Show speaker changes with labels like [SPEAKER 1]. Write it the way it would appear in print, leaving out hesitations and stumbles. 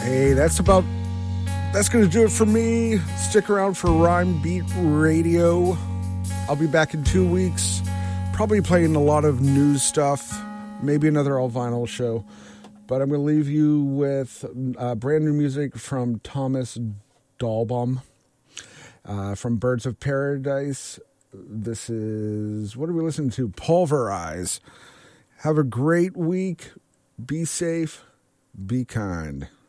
[SPEAKER 1] Hey, that's going to do it for me. Stick around for Rhyme Beat Radio. I'll be back in 2 weeks. Probably playing a lot of news stuff. Maybe another all vinyl show. But I'm going to leave you with brand new music from Thomas Dahlbaum from Birds of Paradise. This is, what are we listening to? Pulverize. Have a great week. Be safe. Be kind.